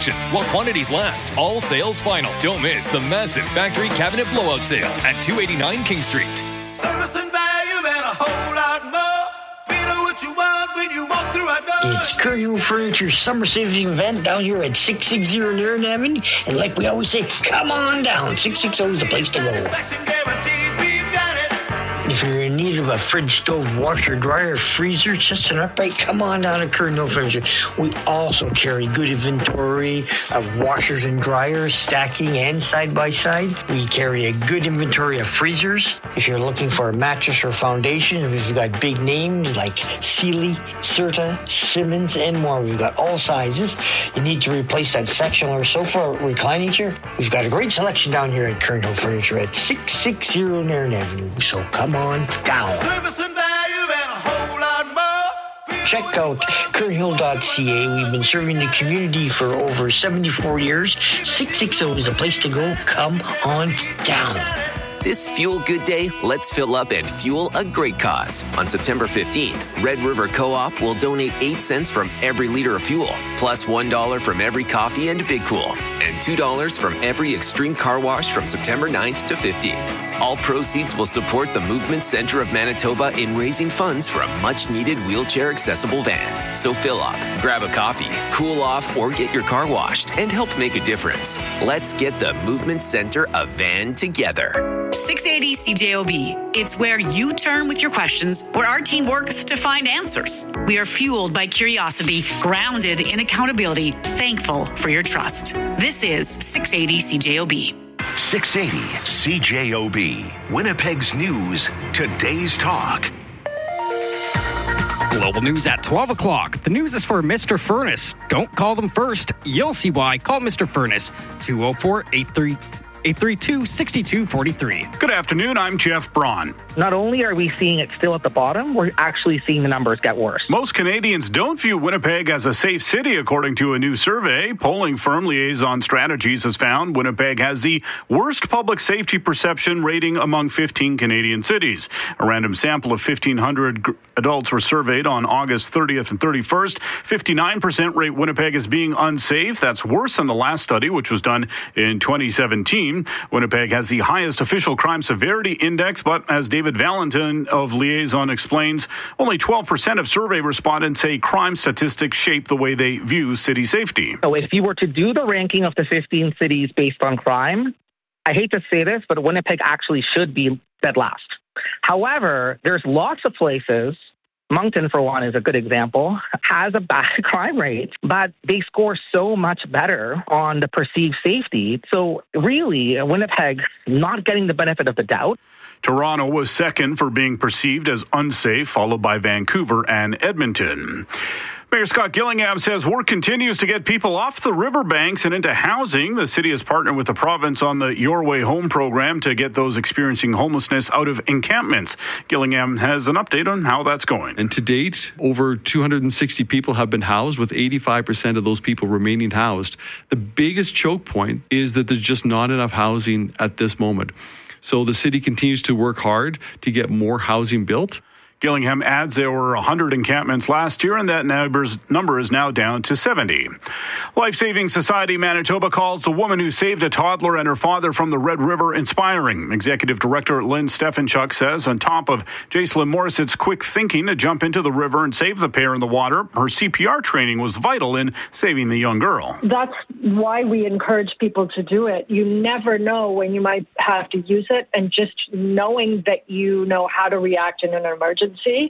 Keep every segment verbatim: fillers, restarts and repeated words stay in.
selection while quantities last. All sales final. Don't miss the massive factory cabinet blowout sale at two eighty-nine King Street. Service and value and a whole lot more. Feel what you want when you walk through our door. It's Curnow Furniture's summer saving event down here at six sixty Nairn Avenue. And like we always say, come on down. six sixty is the place to go. Inspection guaranteed, we've got it. If you're in need of a fridge, stove, washer, dryer, freezer, just an upright, come on down to Curnow Furniture. We also carry good inventory of washers and dryers, stacking and side-by-side. We carry a good inventory of freezers. If you're looking for a mattress or foundation, we've got big names like Sealy, Serta, Simmons, and more. We've got all sizes. You need to replace that sectional or sofa or reclining chair. We've got a great selection down here at Curnow Furniture at six sixty Nairn Avenue. So come on down. Service and value and a whole lot more. Check out kernhill dot c a. We've been serving the community for over seventy-four years. six sixty is the place to go. Come on down. This Fuel Good Day, let's fill up and fuel a great cause. On September fifteenth, Red River Co-op will donate eight cents from every liter of fuel, plus one dollar from every coffee and Big Cool, and two dollars from every Extreme Car Wash from September ninth to fifteenth. All proceeds will support the Movement Center of Manitoba in raising funds for a much-needed wheelchair-accessible van. So fill up, grab a coffee, cool off, or get your car washed and help make a difference. Let's get the Movement Center a van together. six eighty C J O B. It's where you turn with your questions, where our team works to find answers. We are fueled by curiosity, grounded in accountability, thankful for your trust. This is six eighty C J O B. six eighty C J O B. Winnipeg's News, today's talk. Global news at twelve o'clock. The news is for Mister Furnace. Don't call them first. You'll see why. Call Mister Furnace. two oh four, eight three eight three two, six two four three. Good afternoon, I'm Jeff Braun. Not only are we seeing it still at the bottom, we're actually seeing the numbers get worse. Most Canadians don't view Winnipeg as a safe city, according to a new survey. Polling firm Liaison Strategies has found Winnipeg has the worst public safety perception rating among fifteen Canadian cities. A random sample of fifteen hundred gr- adults were surveyed on August thirtieth and thirty-first. fifty-nine percent rate Winnipeg as being unsafe. That's worse than the last study, which was done in twenty seventeen. Winnipeg has the highest official crime severity index, but as David Valentin of Liaison explains, only twelve percent of survey respondents say crime statistics shape the way they view city safety. So if you were to do the ranking of the fifteen cities based on crime, I hate to say this, but Winnipeg actually should be dead last. However, there's lots of places, Moncton, for one, is a good example, has a bad crime rate, but they score so much better on the perceived safety. So really, Winnipeg not getting the benefit of the doubt. Toronto was second for being perceived as unsafe, followed by Vancouver and Edmonton. Mayor Scott Gillingham says work continues to get people off the riverbanks and into housing. The city has partnered with the province on the Your Way Home program to get those experiencing homelessness out of encampments. Gillingham has an update on how that's going. And to date, over two hundred sixty people have been housed, with eighty-five percent of those people remaining housed. The biggest choke point is that there's just not enough housing at this moment. So the city continues to work hard to get more housing built. Gillingham adds there were one hundred encampments last year, and that number is now down to seventy. Life Saving Society Manitoba calls the woman who saved a toddler and her father from the Red River inspiring. Executive Director Lynn Stefanchuk says on top of Jacelyn Morissett's quick thinking to jump into the river and save the pair in the water, her C P R training was vital in saving the young girl. That's why we encourage people to do it. You never know when you might have to use it, and just knowing that you know how to react in an emergency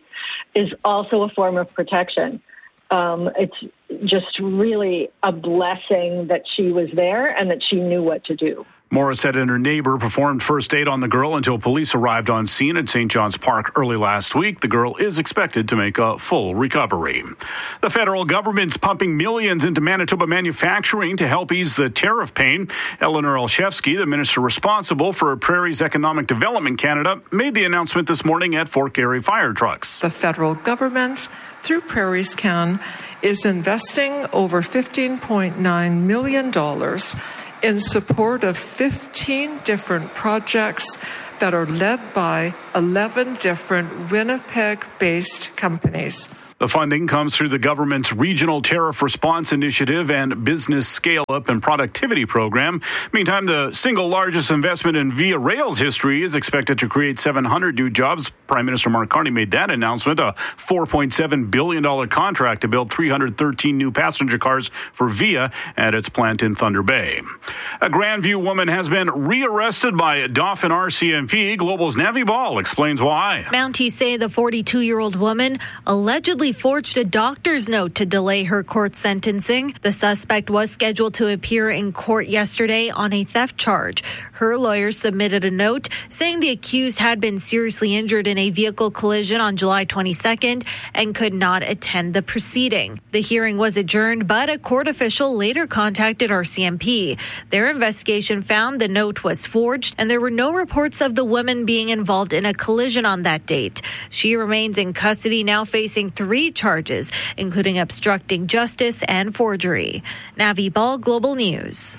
is also a form of protection. Um, it's just really a blessing that she was there and that she knew what to do. Morissette and her neighbor performed first aid on the girl until police arrived on scene at Saint John's Park early last week. The girl is expected to make a full recovery. The federal government's pumping millions into Manitoba manufacturing to help ease the tariff pain. Eleanor Olszewski, the minister responsible for Prairie's Economic Development Canada, made the announcement this morning at Fort Garry Fire Trucks. The federal government, through Prairie's Can, is investing over fifteen point nine million dollars in support of fifteen different projects that are led by eleven different Winnipeg-based companies. The funding comes through the government's Regional Tariff Response Initiative and Business Scale-Up and Productivity Program. Meantime, the single largest investment in Via Rail's history is expected to create seven hundred new jobs. Prime Minister Mark Carney made that announcement, a four point seven billion dollars contract to build three hundred thirteen new passenger cars for Via at its plant in Thunder Bay. A Grandview woman has been rearrested by Dauphin R C M P. Global's Navi Ball explains why. Mounties say the forty-two-year-old woman allegedly forged a doctor's note to delay her court sentencing. The suspect was scheduled to appear in court yesterday on a theft charge. Her lawyers submitted a note saying the accused had been seriously injured in a vehicle collision on July twenty-second and could not attend the proceeding. The hearing was adjourned, but a court official later contacted R C M P. Their investigation found the note was forged and there were no reports of the woman being involved in a collision on that date. She remains in custody, now facing three charges, including obstructing justice and forgery. Navi Ball, Global News.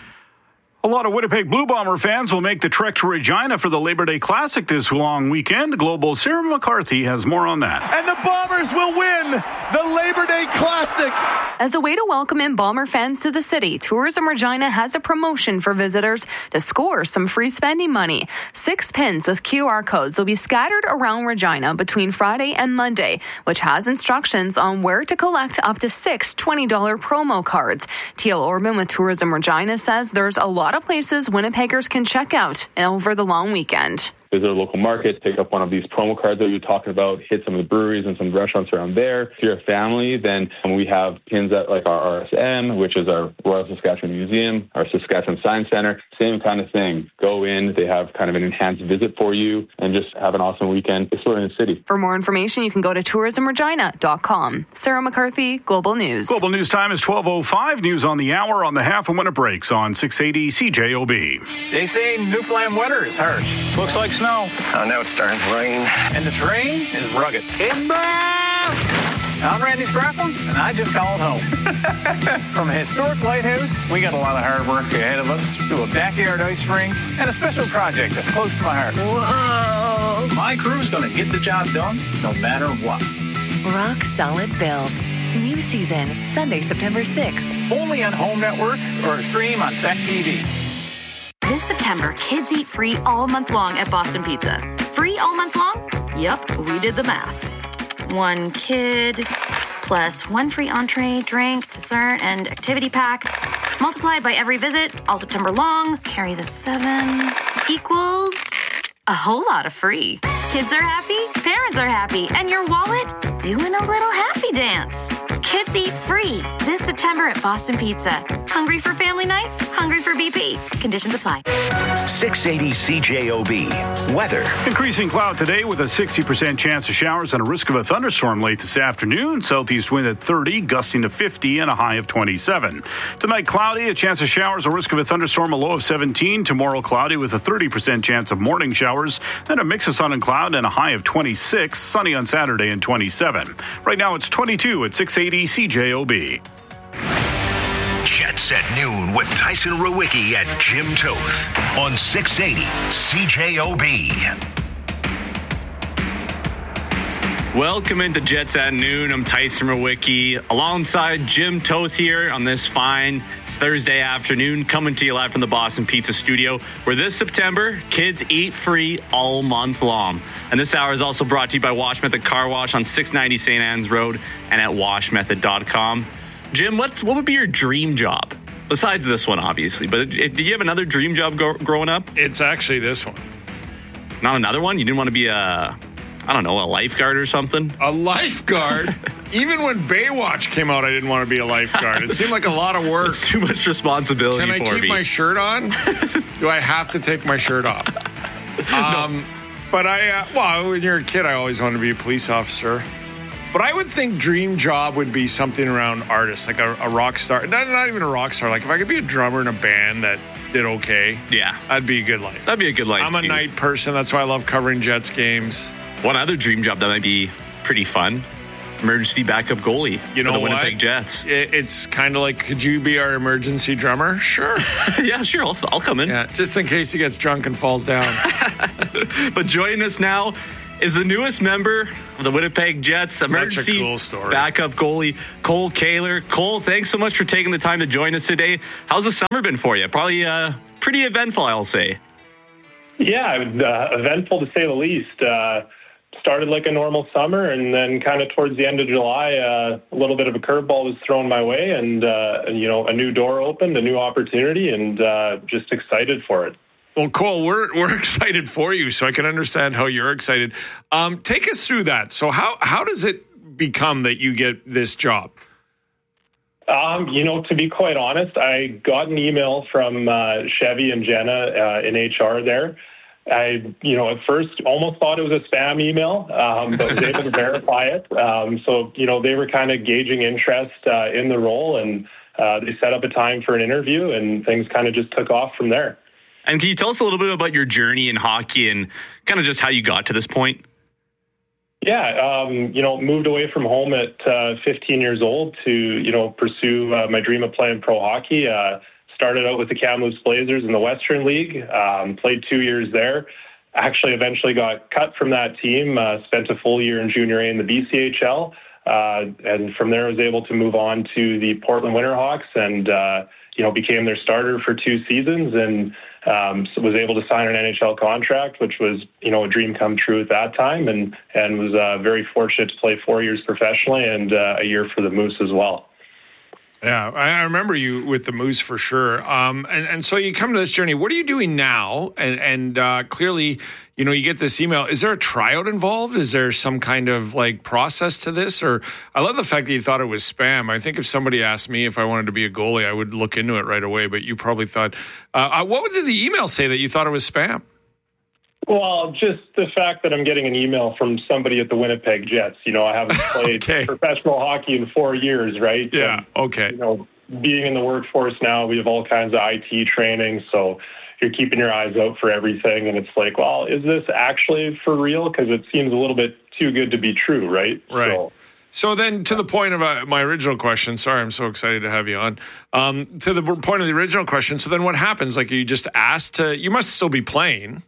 A lot of Winnipeg Blue Bomber fans will make the trek to Regina for the Labor Day Classic this long weekend. Global's Sarah McCarthy has more on that. And the Bombers will win the Labor Day Classic. As a way to welcome in Bomber fans to the city, Tourism Regina has a promotion for visitors to score some free spending money. Six pins with Q R codes will be scattered around Regina between Friday and Monday, which has instructions on where to collect up to six twenty dollars promo cards. Teal Orban with Tourism Regina says there's a lot of places Winnipeggers can check out over the long weekend. Visit a local market, pick up one of these promo cards that you're talking about, hit some of the breweries and some restaurants around there. If you're a family, then we have pins at like our R S M, which is our Royal Saskatchewan Museum, our Saskatchewan Science Center. Same kind of thing. Go in, they have kind of an enhanced visit for you, and just have an awesome weekend exploring the city. For more information, you can go to tourism regina dot com. Sarah McCarthy, Global News. Global News time is twelve oh five. News on the hour on the half and when it breaks on six eighty C J O B. They say Newfoundland weather is harsh. Looks like snow. Oh, now it's starting to rain. And the terrain is rugged. Timber! I'm Randy Strafford, and I just called home. From a historic lighthouse, we got a lot of hard work ahead of us, to a backyard ice rink, and a special project that's close to my heart. Whoa! My crew's going to get the job done, no matter what. Rock Solid Builds. New season, Sunday, September sixth. Only on Home Network or stream on Stack T V. This September, kids eat free all month long at Boston Pizza. Free all month long? Yup, we did the math. One kid plus one free entree, drink, dessert, and activity pack. Multiplied by every visit, all September long, carry the seven, equals a whole lot of free. Kids are happy, parents are happy, and your wallet doing a little happy dance. Kids eat free this September at Boston Pizza. Hungry for family night? Hungry for B P? Conditions apply. six eighty C J O B. Weather. Increasing cloud today with a sixty percent chance of showers and a risk of a thunderstorm late this afternoon. Southeast wind at thirty, gusting to fifty, and a high of twenty-seven. Tonight, cloudy, a chance of showers, a risk of a thunderstorm, a low of seventeen. Tomorrow, cloudy with a thirty percent chance of morning showers. Then a mix of sun and cloud and a high of twenty-six. Sunny on Saturday and twenty-seven. Right now, it's twenty-two at six eighty C J O B. Jets at noon with Tyson Rowicki and Jim Toth on six eighty C J O B. Welcome into Jets at noon. I'm Tyson Rowicki alongside Jim Toth here on this fine Thursday afternoon, coming to you live from the Boston Pizza Studio, where this September, kids eat free all month long. And this hour is also brought to you by Wash Method Car Wash on six ninety Saint Anne's Road and at wash method dot com. Jim, what's what would be your dream job? Besides this one, obviously. But do you have another dream job go, growing up? It's actually this one. Not another one? You didn't want to be a, I don't know, a lifeguard or something? A lifeguard? Even when Baywatch came out, I didn't want to be a lifeguard. It seemed like a lot of work. It's too much responsibility for me. Can I keep me. my shirt on? Do I have to take my shirt off? Um, no. But I, uh, well, when you're a kid, I always wanted to be a police officer. But I would think dream job would be something around artists, like a, a rock star. Not, not even a rock star. Like if I could be a drummer in a band that did okay. Yeah. That'd be a good life. That'd be a good life, I'm a too. night person. That's why I love covering Jets games. One other dream job that might be pretty fun. Emergency backup goalie you know for the Winnipeg what? Jets. It, it's kind of like, could you be our emergency drummer? Sure. Yeah, sure. I'll, I'll come in. Yeah, just in case he gets drunk and falls down. But joining us now is the newest member of the Winnipeg Jets, emergency Such a cool story. backup goalie, Cole Kaler. Cole, thanks so much for taking the time to join us today. How's the summer been for you? Probably uh, pretty eventful, I'll say. Yeah, uh, eventful to say the least. Uh, started like a normal summer, and then kind of towards the end of July, uh, a little bit of a curveball was thrown my way, and, uh, and you know, a new door opened, a new opportunity, and uh, just excited for it. Well, Cole, we're we're excited for you, so I can understand how you're excited. Um, take us through that. So how how does it become that you get this job? Um, you know, to be quite honest, I got an email from uh, Chevy and Jenna uh, in H R there. I, you know, at first almost thought it was a spam email, um, but was able to verify it. Um, so, you know, they were kind of gauging interest uh, in the role, and uh, they set up a time for an interview, and things kind of just took off from there. And can you tell us a little bit about your journey in hockey and kind of just how you got to this point? Yeah, um, you know, moved away from home at uh, fifteen years old to, you know, pursue uh, my dream of playing pro hockey. Uh, started out with the Kamloops Blazers in the Western League, um, played two years there. Actually, eventually got cut from that team, uh, spent a full year in junior A in the B C H L. Uh, and from there, I was able to move on to the Portland Winterhawks and, uh, you know, became their starter for two seasons and um, so was able to sign an N H L contract, which was, you know, a dream come true at that time, and, and was uh, very fortunate to play four years professionally and uh, a year for the Moose as well. Yeah, I remember you with the Moose for sure. Um, and, and so you come to this journey. What are you doing now? And, and uh, clearly, you know, you get this email. Is there a tryout involved? Is there some kind of like process to this? Or I love the fact that you thought it was spam. I think if somebody asked me if I wanted to be a goalie, I would look into it right away. But you probably thought, uh, what did the email say that you thought it was spam? Well, just the fact that I'm getting an email from somebody at the Winnipeg Jets. You know, I haven't played okay. professional hockey in four years, right? Yeah, and, okay. You know, being in the workforce now, we have all kinds of I T training, so you're keeping your eyes out for everything. And it's like, well, is this actually for real? Because it seems a little bit too good to be true, right? Right. So, So then to the point of uh, my original question, sorry, I'm so excited to have you on. Um, to the point of the original question, so then what happens? Like, are you just asked to, you must still be playing.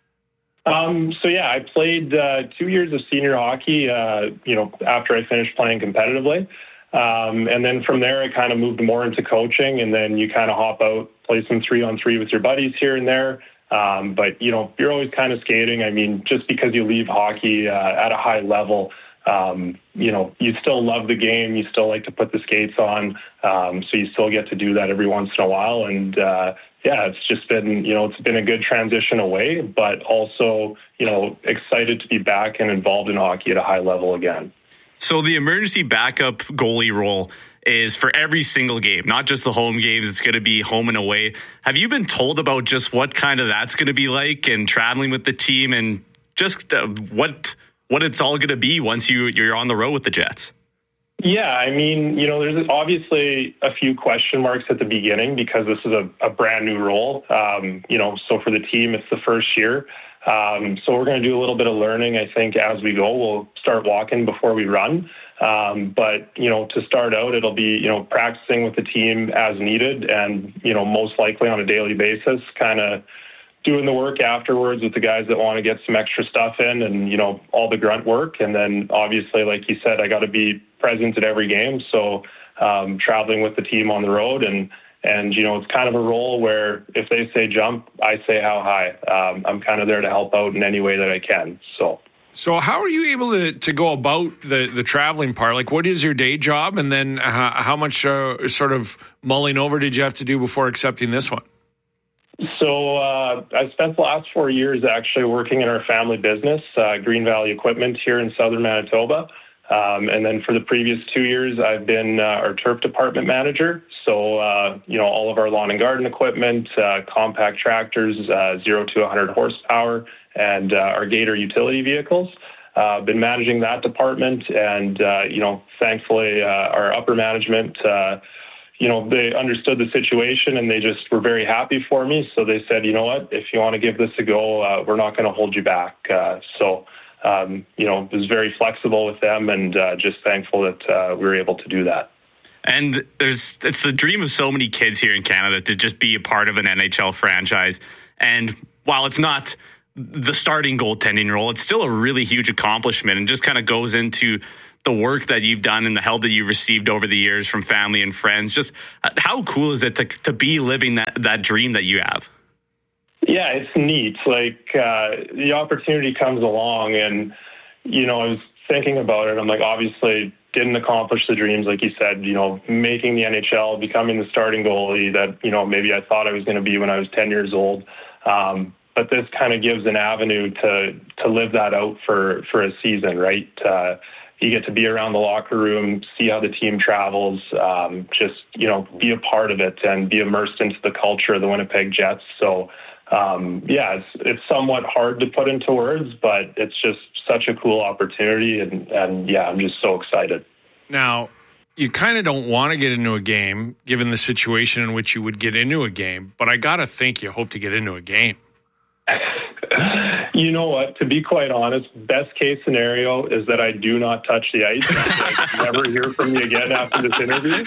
Um, so yeah, I played uh, two years of senior hockey, uh, you know, after I finished playing competitively. Um, and then from there, I kind of moved more into coaching, and then you kind of hop out, play some three on three with your buddies here and there. Um, but, you know, you're always kind of skating. I mean, just because you leave hockey uh, at a high level, um, you know, you still love the game. You still like to put the skates on. Um, so you still get to do that every once in a while. And, uh, yeah, it's just been, you know, it's been a good transition away, but also, you know, excited to be back and involved in hockey at a high level again. So the emergency backup goalie role is for every single game, not just the home games. It's going to be home and away. Have you been told about just what kind of that's going to be like and traveling with the team and just uh, what what it's all going to be once you, you're on the road with the Jets? Yeah, I mean, you know, there's obviously a few question marks at the beginning because this is a, a brand new role. Um, you know, so for the team, it's the first year. Um, so we're going to do a little bit of learning, I think, as we go. We'll start walking before we run. Um, but, you know, to start out, it'll be, you know, practicing with the team as needed and, you know, most likely on a daily basis, kind of doing the work afterwards with the guys that want to get some extra stuff in and, you know, all the grunt work. And then obviously, like you said, I got to be present at every game. So um, traveling with the team on the road and, and, you know, it's kind of a role where if they say jump, I say how high. Um, I'm kind of there to help out in any way that I can. So. So how are you able to, to go about the, the traveling part? Like, what is your day job? And then how, how much uh, sort of mulling over did you have to do before accepting this one? So uh, I spent the last four years actually working in our family business, uh, Green Valley Equipment here in southern Manitoba. Um, and then for the previous two years, I've been uh, our turf department manager. So, uh, you know, all of our lawn and garden equipment, uh, compact tractors, uh, zero to one hundred horsepower, and uh, our Gator utility vehicles. I've uh, been managing that department. And, uh, you know, thankfully, uh, our upper management, uh, you know, they understood the situation and they just were very happy for me. So they said, you know what, if you want to give this a go, uh, we're not going to hold you back. Uh, so, um, you know, it was very flexible with them and uh, just thankful that uh, we were able to do that. And there's it's the dream of so many kids here in Canada to just be a part of an N H L franchise. And while it's not the starting goaltending role. It's still a really huge accomplishment, and just kind of goes into the work that you've done and the help that you've received over the years from family and friends. Just how cool is it to to be living that, that dream that you have? Yeah, it's neat. Like, uh, the opportunity comes along, and, you know, I was thinking about it. I'm like, obviously didn't accomplish the dreams, like you said, you know, making the N H L, becoming the starting goalie that, you know, maybe I thought I was going to be when I was ten years old. Um, but this kind of gives an avenue to, to live that out for, for a season, right? Uh, You get to be around the locker room, see how the team travels, um, just, you know, be a part of it and be immersed into the culture of the Winnipeg Jets. So, um, yeah, it's it's somewhat hard to put into words, but it's just such a cool opportunity. And, and yeah, I'm just so excited. Now, you kind of don't want to get into a game, given the situation in which you would get into a game, but I got to think you hope to get into a game. You know what? To be quite honest, best case scenario is that I do not touch the ice and never hear from me again after this interview.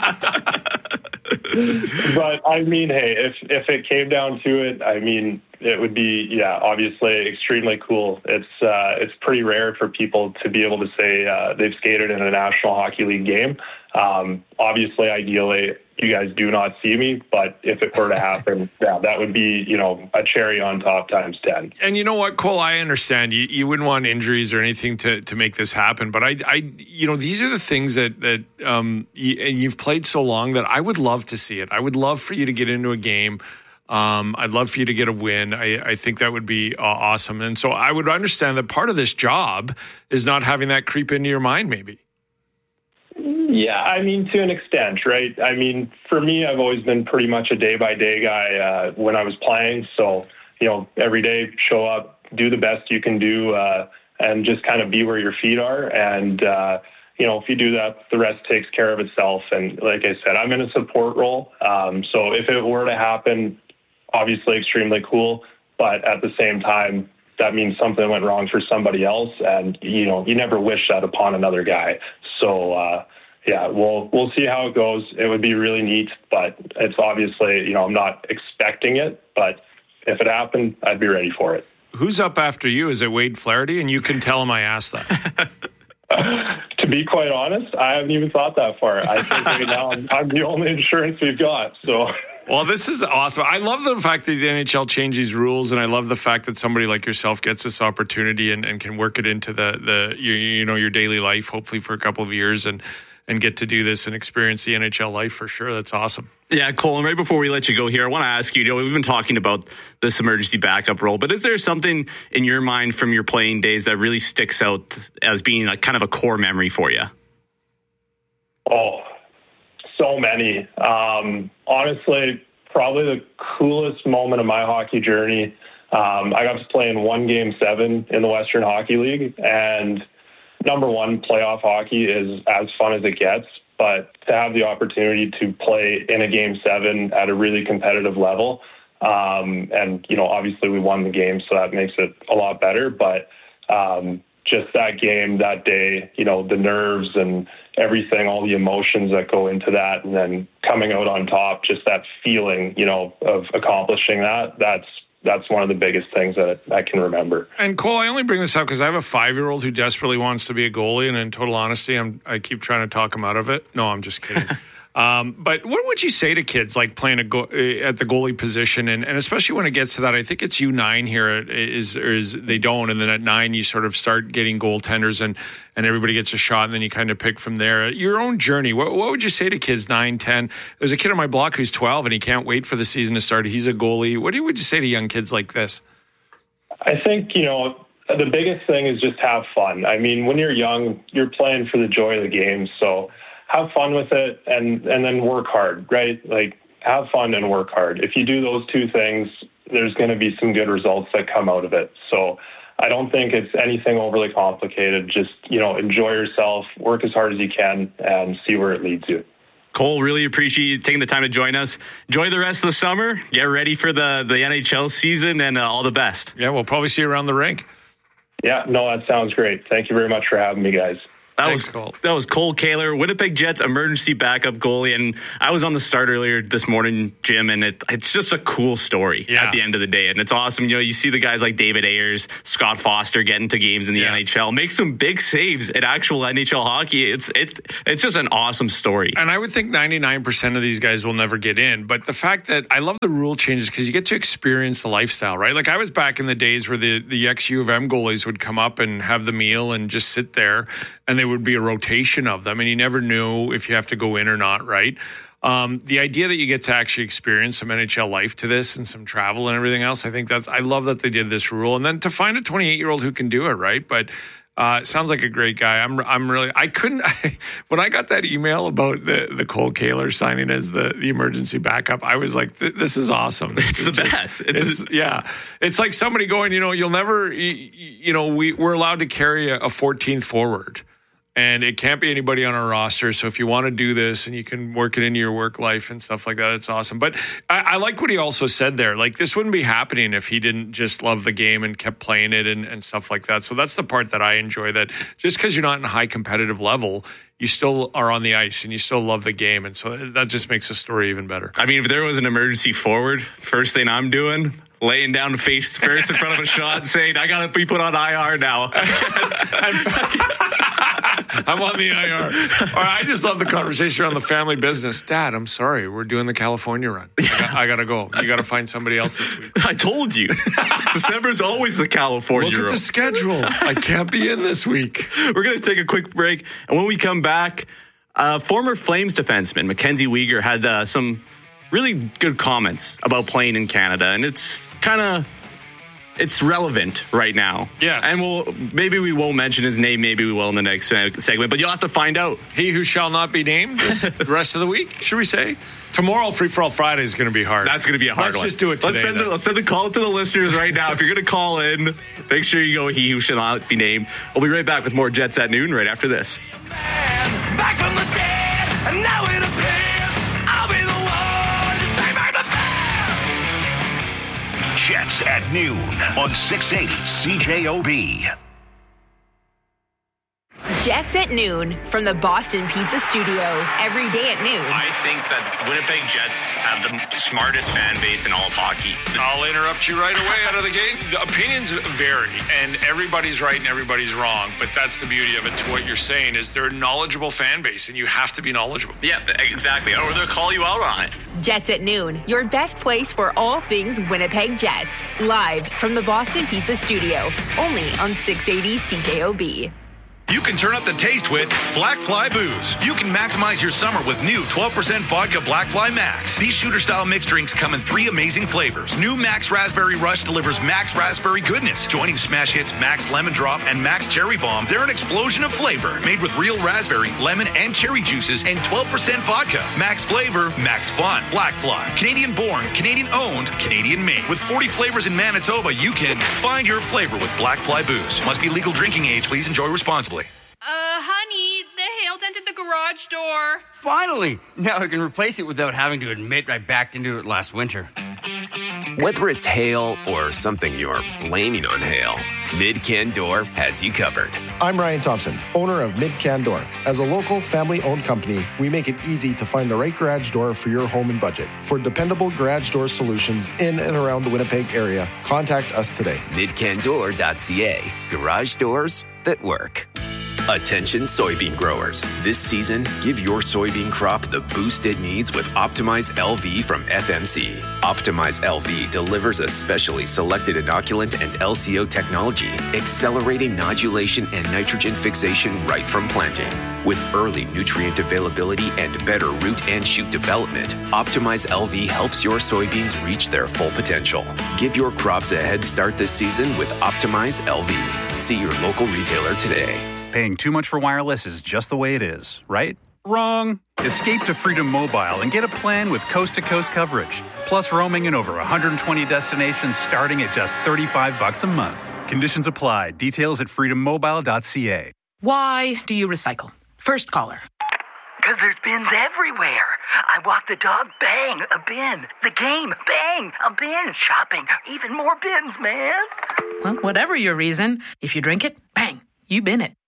But I mean, hey, if if it came down to it, I mean, it would be, yeah, obviously extremely cool. It's uh, it's pretty rare for people to be able to say uh, they've skated in a National Hockey League game. Um, obviously, ideally, you guys do not see me, but if it were to happen, yeah, that would be, you know, a cherry on top times ten. And you know what, Cole, I understand you, you wouldn't want injuries or anything to, to make this happen, but I, I, you know, these are the things that, that, um, you, and you've played so long that I would love to see it. I would love for you to get into a game. Um, I'd love for you to get a win. I, I think that would be uh, awesome. And so I would understand that part of this job is not having that creep into your mind, maybe. Yeah, I mean, to an extent, right? I mean, for me, I've always been pretty much a day-by-day guy uh, when I was playing. So, you know, every day, show up, do the best you can do, uh, and just kind of be where your feet are. And, uh, you know, if you do that, the rest takes care of itself. And like I said, I'm in a support role. Um, so if it were to happen, obviously extremely cool. But at the same time, that means something went wrong for somebody else. And, you know, you never wish that upon another guy. So, uh, yeah, we'll we'll see how it goes. It would be really neat, but it's obviously, you know, I'm not expecting it, but if it happened, I'd be ready for it. Who's up after you? Is it Wade Flaherty? And you can tell him I asked that. To be quite honest, I haven't even thought that far. I think right now I'm, I'm the only insurance we've got. So, well, this is awesome. I love the fact that the N H L changes rules, and I love the fact that somebody like yourself gets this opportunity and, and can work it into the the you, you know your daily life, hopefully for a couple of years, and. and get to do this and experience the N H L life for sure. That's awesome. Yeah, Cole, and right before we let you go here, I want to ask you, you know, we've been talking about this emergency backup role, but is there something in your mind from your playing days that really sticks out as being a kind of a core memory for you? Oh, so many. Um, honestly, probably the coolest moment of my hockey journey. Um, I got to play in one game seven in the Western Hockey League, and number one, playoff hockey is as fun as it gets, but to have the opportunity to play in a game seven at a really competitive level, um, and, you know, obviously we won the game, so that makes it a lot better, but um, just that game, that day, you know, the nerves and everything, all the emotions that go into that, and then coming out on top, just that feeling, you know, of accomplishing that, that's That's one of the biggest things that I can remember. And Cole, I only bring this up because I have a five-year-old who desperately wants to be a goalie, and in total honesty, I'm, I keep trying to talk him out of it. No, I'm just kidding. um, but what would you say to kids like playing a go- at the goalie position, and, and especially when it gets to that? I think it's U nine here is is they don't, and then at nine you sort of start getting goaltenders, and and everybody gets a shot, and then you kind of pick from there. Your own journey, what, what would you say to kids nine, ten? There's a kid on my block who's twelve, and he can't wait for the season to start. He's a goalie. What do you, would you say to young kids like this? I think, you know, the biggest thing is just have fun. I mean, when you're young, you're playing for the joy of the game, so have fun with it, and, and then work hard, right? Like, have fun and work hard. If you do those two things, there's going to be some good results that come out of it. So I don't think it's anything overly complicated. Just, you know, enjoy yourself, work as hard as you can, and see where it leads you. Cole, really appreciate you taking the time to join us. Enjoy the rest of the summer. Get ready for the, the N H L season, and uh, all the best. Yeah, we'll probably see you around the rink. Yeah, no, that sounds great. Thank you very much for having me, guys. That Thanks, was Cole. that was Cole Kaler, Winnipeg Jets emergency backup goalie, and I was on the start earlier this morning, Jim, and it, it's just a cool story Yeah. at the end of the day, and it's awesome. You know, you see the guys like David Ayers, Scott Foster getting to games in the Yeah. N H L, make some big saves in actual N H L hockey. It's it's it's just an awesome story. And I would think ninety-nine percent of these guys will never get in. But the fact that I love the rule changes because you get to experience the lifestyle, right? Like I was back in the days where the, the ex-U of M goalies would come up and have the meal and just sit there, and there would be a rotation of them, and you never knew if you have to go in or not, right? Um, the idea that you get to actually experience some N H L life to this and some travel and everything else, I think that's, I love that they did this rule. And then to find a twenty-eight-year-old who can do it, right? But Uh, sounds like a great guy. I'm, I'm really, I couldn't, I, when I got that email about the, the Cole Kaler signing as the, the emergency backup, I was like, this is awesome. This It's is the just- best. It's, It's, yeah. It's like somebody going, you know, you'll never, you, you know, we, we're allowed to carry a, a fourteenth forward. And it can't be anybody on our roster. So if you want to do this and you can work it into your work life and stuff like that, it's awesome. But I, I like what he also said there. Like, this wouldn't be happening if he didn't just love the game and kept playing it and, and stuff like that. So that's the part that I enjoy, that just because you're not in a high competitive level, you still are on the ice and you still love the game. And so that just makes the story even better. I mean, if there was an emergency forward, first thing I'm doing, laying down face first in front of a shot, saying, I got to be put on I R now. I'm on the I R. Or I just love the conversation around the family business. Dad, I'm sorry. We're doing the California run. I got, I got to go. You got to find somebody else this week. I told you. December's always the California Look at run. the schedule. I can't be in this week. We're going to take a quick break. And when we come back, uh, former Flames defenseman Mackenzie Weegar had uh, some really good comments about playing in Canada. And it's kind of... It's relevant right now. Yes. And we'll maybe we won't mention his name. Maybe we will in the next segment. But you'll have to find out. He who shall not be named this the rest of the week, should we say? Tomorrow, Free For All Friday is going to be hard. That's going to be a hard let's one. Let's just do it today. Let's send, a, let's send a call to the listeners right now. If you're going to call in, make sure you go he who shall not be named. We'll be right back with more Jets at Noon right after this. Back from the dead, and now it appears I'll be the one to take back the fair. Jets at Noon on six eighty C J O B. Jets at Noon from the Boston Pizza Studio. Every day at noon. I think that Winnipeg Jets have the smartest fan base in all of hockey. I'll interrupt you right away out of the gate. The opinions vary, and everybody's right and everybody's wrong. But that's the beauty of it. To what you're saying is they're a knowledgeable fan base, and you have to be knowledgeable. Yeah, exactly. Or they'll call you out on it. Jets at Noon, your best place for all things Winnipeg Jets. Live from the Boston Pizza Studio. Only on six eighty C J O B. You can turn up the taste with Black Fly Booze. You can maximize your summer with new twelve percent vodka Black Fly Max. These shooter-style mixed drinks come in three amazing flavors. New Max Raspberry Rush delivers Max Raspberry goodness. Joining smash hits Max Lemon Drop and Max Cherry Bomb, they're an explosion of flavor. Made with real raspberry, lemon, and cherry juices and twelve percent vodka. Max flavor, max fun. Black Fly. Canadian-born, Canadian-owned, Canadian-made. With forty flavors in Manitoba, you can find your flavor with Black Fly Booze. Must be legal drinking age. Please enjoy responsibly. Uh, honey, the hail dented the garage door. Finally! Now I can replace it without having to admit I backed into it last winter. Whether it's hail or something you're blaming on hail, Mid-Can Door has you covered. I'm Ryan Thompson, owner of Mid-Can Door. As a local, family-owned company, we make it easy to find the right garage door for your home and budget. For dependable garage door solutions in and around the Winnipeg area, contact us today. mid can door dot c a. Garage doors that work. Attention soybean growers. This season, give your soybean crop the boost it needs with Optimize L V from F M C. Optimize L V delivers a specially selected inoculant and L C O technology, accelerating nodulation and nitrogen fixation right from planting. With early nutrient availability and better root and shoot development, Optimize L V helps your soybeans reach their full potential. Give your crops a head start this season with Optimize L V. See your local retailer today. Paying too much for wireless is just the way it is, right? Wrong. Escape to Freedom Mobile and get a plan with coast-to-coast coverage, plus roaming in over one hundred twenty destinations starting at just thirty-five bucks a month. Conditions apply. Details at freedom mobile dot c a. Why do you recycle? First caller. Because there's bins everywhere. I walk the dog, bang, a bin. The game, bang, a bin. Shopping, even more bins, man. Well, whatever your reason, if you drink it, bang, you bin it.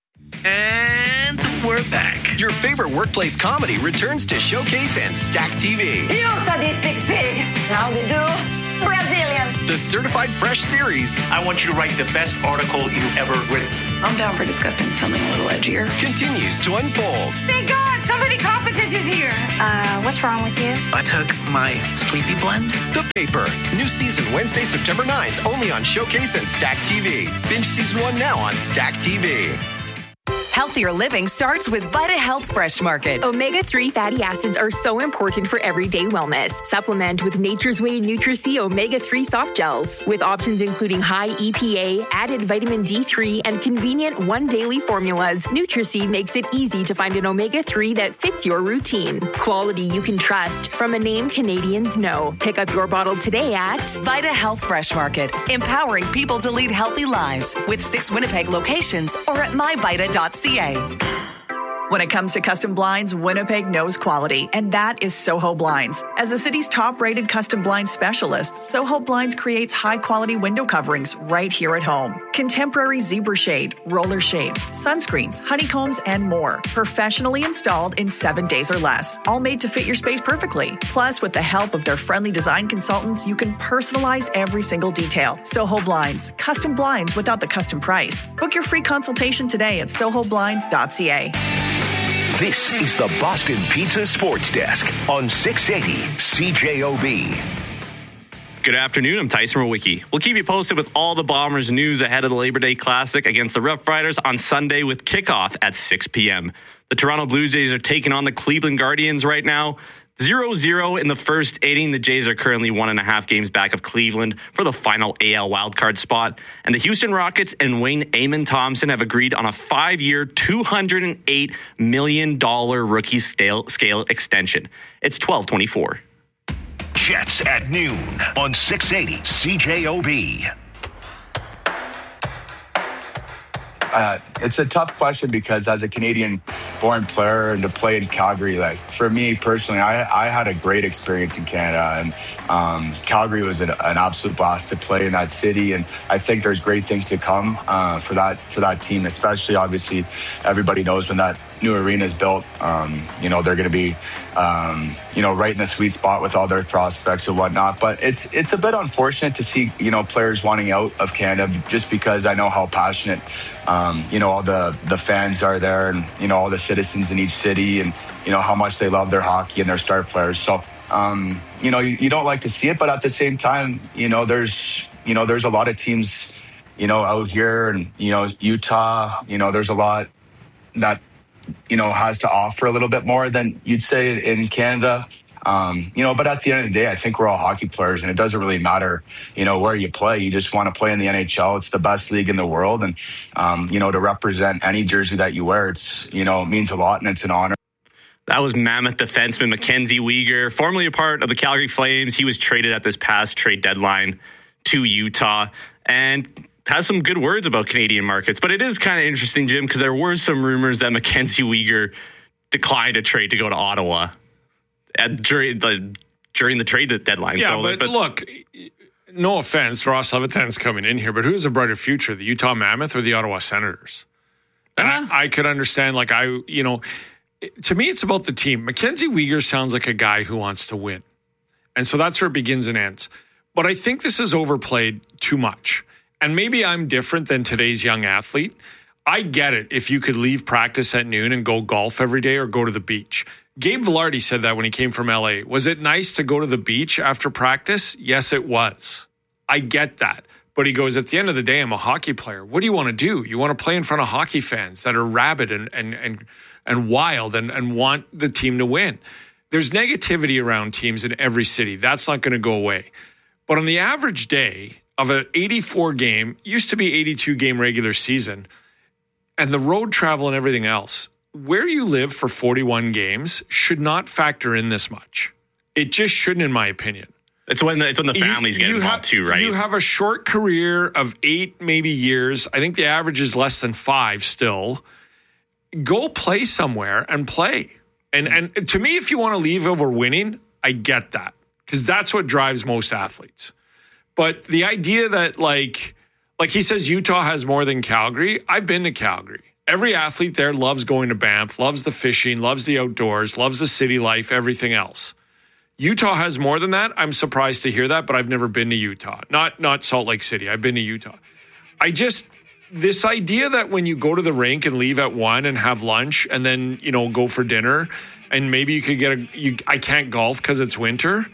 And we're back. Your favorite workplace comedy returns to Showcase and Stack T V. You sadistic pig. How do you do? Brazilian. The Certified Fresh series. I want you to write the best article you've ever written. I'm down for discussing something a little edgier. Continues to unfold. Thank God, somebody competent is here. Uh, what's wrong with you? I took my sleepy blend. The Paper. New season Wednesday, September ninth. Only on Showcase and Stack T V. Binge season one now on Stack T V. Healthier living starts with Vita Health Fresh Market. omega three fatty acids are so important for everyday wellness. Supplement with Nature's Way Nutri-C omega three soft gels. With options including high E P A, added vitamin D three, and convenient one daily formulas, Nutri-C makes it easy to find an omega three that fits your routine. Quality you can trust from a name Canadians know. Pick up your bottle today at Vita Health Fresh Market, empowering people to lead healthy lives with six Winnipeg locations or at my vita dot c a. When it comes to custom blinds, Winnipeg knows quality, and that is Soho Blinds. As the city's top-rated custom blind specialist, Soho Blinds creates high-quality window coverings right here at home. Contemporary zebra shade, roller shades, sunscreens, honeycombs, and more. Professionally installed in seven days or less. All made to fit your space perfectly. Plus, with the help of their friendly design consultants, you can personalize every single detail. Soho Blinds. Custom blinds without the custom price. Book your free consultation today at soho blinds dot c a. This is the Boston Pizza Sports Desk on six eighty C J O B. Good afternoon, I'm Tyson Rowicki. We'll keep you posted with all the Bombers news ahead of the Labor Day Classic against the Rough Riders on Sunday with kickoff at six p.m. The Toronto Blue Jays are taking on the Cleveland Guardians right now. zero zero in the first inning. The Jays are currently one and a half games back of Cleveland for the final A L wildcard spot. And the Houston Rockets and Wayne Amon Thompson have agreed on a five-year, two hundred eight million dollars rookie scale, scale extension. It's twelve twenty-four. Jets at noon on six eighty C J O B. Uh, it's a tough question because as a Canadian-born player and to play in Calgary, like for me personally, I, I had a great experience in Canada, and um, Calgary was an, an absolute blast to play in that city. And I think there's great things to come uh, for that for that team, especially obviously everybody knows when that new arena is built. Um, you know they're going to be, um, you know, right in the sweet spot with all their prospects and whatnot. But it's it's a bit unfortunate to see you know players wanting out of Canada just because I know how passionate. Um, you know, all the, the fans are there and, you know, all the citizens in each city and, you know, how much they love their hockey and their star players. So, um, you know, you, you don't like to see it, but at the same time, you know, there's, you know, there's a lot of teams, you know, out here and, you know, Utah, you know, there's a lot that, you know, has to offer a little bit more than you'd say in Canada. Um, you know, but at the end of the day, I think we're all hockey players and it doesn't really matter, you know, where you play. You just want to play in the N H L. It's the best league in the world. And, um, you know, to represent any jersey that you wear, it's, you know, it means a lot and it's an honor. That was Mammoth defenseman Mackenzie Weegar, formerly a part of the Calgary Flames. He was traded at this past trade deadline to Utah and has some good words about Canadian markets. But it is kind of interesting, Jim, because there were some rumors that Mackenzie Weegar declined a trade to go to Ottawa At, during the during the trade deadline. Yeah, so, but, but look, no offense, Ross Levitan's coming in here, but who's a brighter future, the Utah Mammoth or the Ottawa Senators? And uh, I, I could understand, like, I, you know, to me, it's about the team. Mackenzie Weegar sounds like a guy who wants to win. And so that's where it begins and ends. But I think this is overplayed too much. And maybe I'm different than today's young athlete. I get it if you could leave practice at noon and go golf every day or go to the beach. Gabe Velarde said that when he came from L A. Was it nice to go to the beach after practice? Yes, it was. I get that. But he goes, at the end of the day, I'm a hockey player. What do you want to do? You want to play in front of hockey fans that are rabid and and and, and wild and, and want the team to win. There's negativity around teams in every city. That's not going to go away. But on the average day of an eighty-four game, used to be eighty-two game regular season, and the road travel and everything else, where you live for forty-one games should not factor in this much. It just shouldn't, in my opinion. It's when the, it's when the families you, get you involved have, too, right? You have a short career of eight, maybe years. I think the average is less than five still. Go play somewhere and play. And and to me, if you want to leave over winning, I get that. Because that's what drives most athletes. But the idea that, like, like he says Utah has more than Calgary, I've been to Calgary. Every athlete there loves going to Banff, loves the fishing, loves the outdoors, loves the city life, everything else. Utah has more than that. I'm surprised to hear that, but I've never been to Utah. Not not Salt Lake City. I've been to Utah. I just, this idea that when you go to the rink and leave at one and have lunch and then, you know, go for dinner and maybe you could get a, you, I can't golf because it's winter.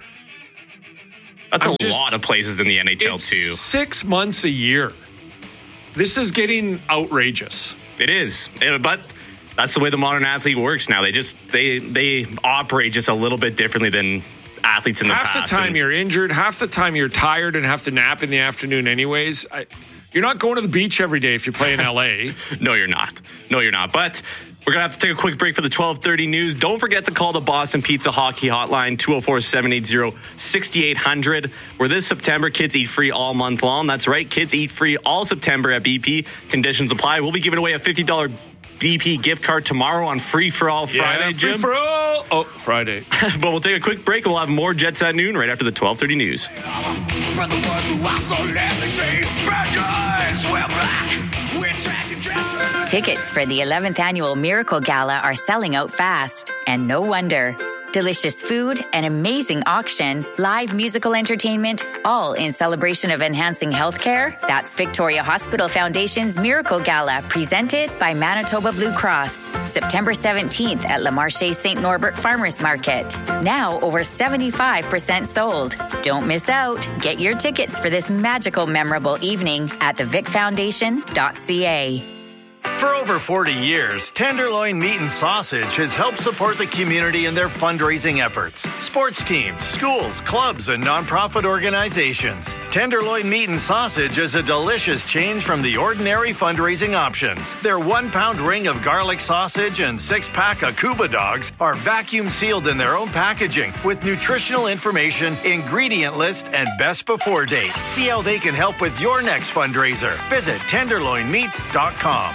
That's I'm a just, lot of places in the N H L it's too. Six months a year. This is getting outrageous. It is, but that's the way the modern athlete works now. They just they they operate just a little bit differently than athletes in the half past. Half the time and you're injured, half the time you're tired and have to nap in the afternoon anyways. I, you're not going to the beach every day if you play in L A. No, you're not. No, you're not. But we're going to have to take a quick break for the twelve thirty news. Don't forget to call the Boston Pizza Hockey Hotline, two oh four, seven eight zero, six eight zero zero, where this September, kids eat free all month long. That's right, kids eat free all September at B P. Conditions apply. We'll be giving away a fifty dollars B P gift card tomorrow on Free For All Friday, yeah, Jim. Free For All. Oh, Friday. But we'll take a quick break and we'll have more Jets at noon right after the twelve thirty news. Spread the word throughout the land. They say, bad guys, we're black. We're tracking dressers. Tickets for the eleventh Annual Miracle Gala are selling out fast. And no wonder. Delicious food, an amazing auction, live musical entertainment, all in celebration of enhancing healthcare. That's Victoria Hospital Foundation's Miracle Gala, presented by Manitoba Blue Cross. September seventeenth at Le Marché Saint Norbert Farmers Market. Now over seventy-five percent sold. Don't miss out. Get your tickets for this magical, memorable evening at the vic foundation dot c a. For over forty years, Tenderloin Meat and Sausage has helped support the community in their fundraising efforts. Sports teams, schools, clubs, and nonprofit organizations. Tenderloin Meat and Sausage is a delicious change from the ordinary fundraising options. Their one-pound ring of garlic sausage and six-pack of Cuba dogs are vacuum sealed in their own packaging with nutritional information, ingredient list, and best before date. See how they can help with your next fundraiser. Visit tenderloin meats dot com.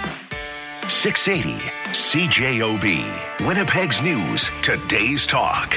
six eighty C J O B, Winnipeg's News, Today's Talk.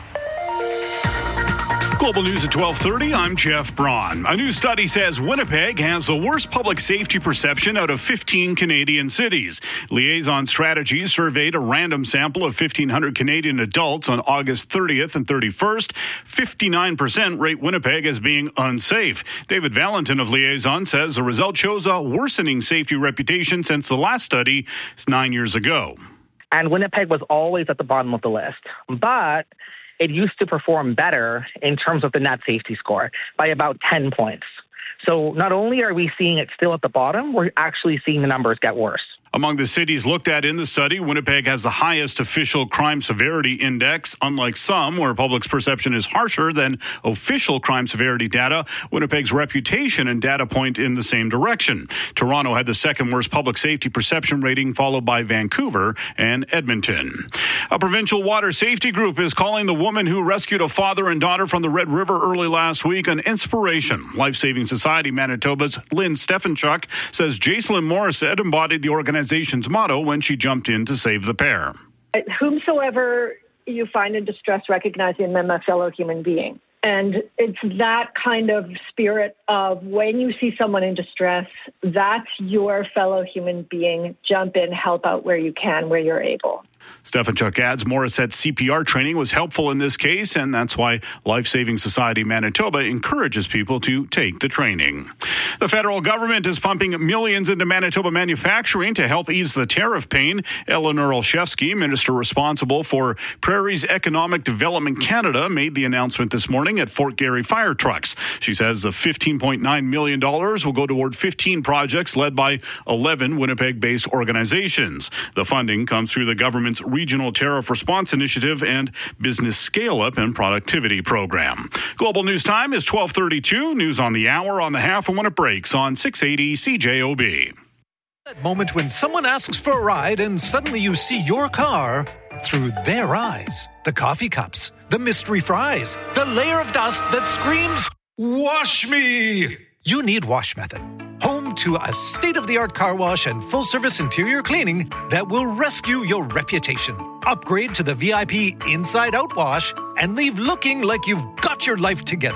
Global News at twelve thirty, I'm Jeff Braun. A new study says Winnipeg has the worst public safety perception out of fifteen Canadian cities. Liaison Strategies surveyed a random sample of fifteen hundred Canadian adults on August thirtieth and thirty-first. fifty-nine percent rate Winnipeg as being unsafe. David Valentin of Liaison says the result shows a worsening safety reputation since the last study nine years ago. And Winnipeg was always at the bottom of the list. But it used to perform better in terms of the net safety score by about ten points. So not only are we seeing it still at the bottom, we're actually seeing the numbers get worse. Among the cities looked at in the study, Winnipeg has the highest official crime severity index. Unlike some, where public's perception is harsher than official crime severity data, Winnipeg's reputation and data point in the same direction. Toronto had the second worst public safety perception rating, followed by Vancouver and Edmonton. A provincial water safety group is calling the woman who rescued a father and daughter from the Red River early last week an inspiration. Life Saving Society Manitoba's Lynn Stefanchuk says Jacelyn Morissette embodied the organization's motto when she jumped in to save the pair. Whomsoever you find in distress, recognizing them as a fellow human being. And it's that kind of spirit of when you see someone in distress, that's your fellow human being. Jump in, help out where you can, where you're able. Stefanchuk adds Morissette's C P R training was helpful in this case, and that's why Life Saving Society Manitoba encourages people to take the training. The federal government is pumping millions into Manitoba manufacturing to help ease the tariff pain. Eleanor Olszewski, minister responsible for Prairie's Economic Development Canada, made the announcement this morning at Fort Garry Fire Trucks. She says the fifteen point nine million dollars will go toward fifteen projects led by eleven Winnipeg-based organizations. The funding comes through the government's Regional Tariff Response Initiative and Business Scale-Up and Productivity Program. Global News Time is twelve thirty-two. News on the hour, on the half, and when it breaks on six eighty C J O B. That moment when someone asks for a ride and suddenly you see your car through their eyes. The coffee cups, the mystery fries, the layer of dust that screams, "Wash me!" You need Wash Method. Home to a state-of-the-art car wash and full-service interior cleaning that will rescue your reputation. Upgrade to the V I P Inside Out Wash and leave looking like you've got your life together.